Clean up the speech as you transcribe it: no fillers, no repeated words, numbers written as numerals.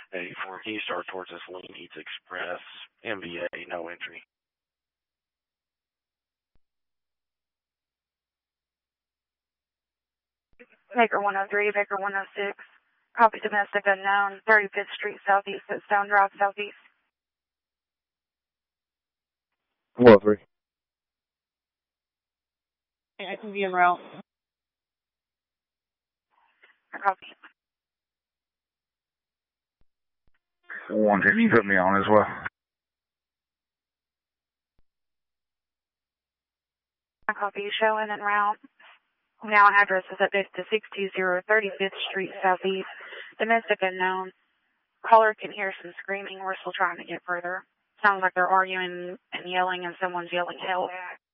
A for Keystar towards this Lee Needs Express, MVA, no entry. Baker 103, Baker 106. Copy domestic unknown, 35th Street Southeast, Stone Drive Southeast. 103. I can be en route. Copy. 150, you put me on as well. Copy, showing en route. Now address is at 620 35th Street Southeast. Domestic unknown. Caller can hear some screaming. We're still trying to get further. Sounds like they're arguing and yelling, and someone's yelling help.